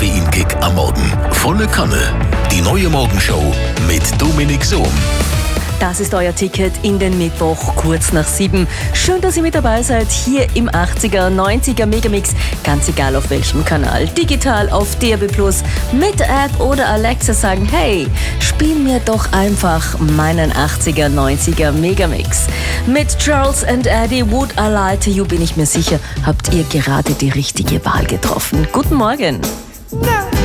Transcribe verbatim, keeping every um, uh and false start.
Koffeinkick am Morgen. Volle Kanne. Die neue Morgenshow mit Dominik Sohm. Das ist euer Ticket in den Mittwoch, kurz nach sieben. Schön, dass ihr mit dabei seid, hier im achtziger, neunziger Megamix. Ganz egal auf welchem Kanal. Digital auf D A B plus, mit App oder Alexa sagen, hey, spiel mir doch einfach meinen achtziger, neunziger Megamix. Mit Charles and Eddie, Would I Lie to You, bin ich mir sicher, habt ihr gerade die richtige Wahl getroffen. Guten Morgen.